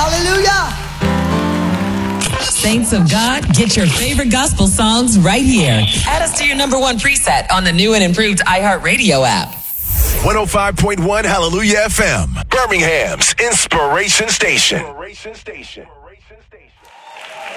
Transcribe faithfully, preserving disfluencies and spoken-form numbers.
Hallelujah. Saints of God, get your favorite gospel songs right here. Add us to your number one preset on the new and improved iHeartRadio app. one oh five point one Hallelujah F M, Birmingham's Inspiration Station. Inspiration Station.